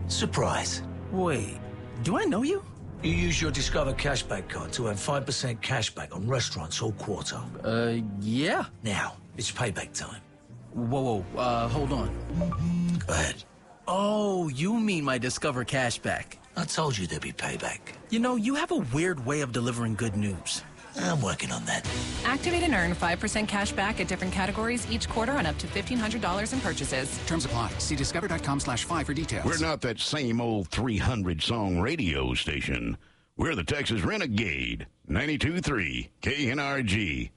Surprise. Wait, do I know you? You use your Discover cashback card to earn 5% cashback on restaurants all quarter. Yeah. Now, it's payback time. Whoa, hold on. Go ahead. Oh, you mean my Discover cashback. I told you there'd be payback. You know, you have a weird way of delivering good news. I'm working on that. Activate and earn 5% cash back at different categories each quarter on up to $1,500 in purchases. Terms apply. See discover.com/5 for details. We're not that same old 300-song radio station. We're the Texas Renegade, 92.3 KNRG.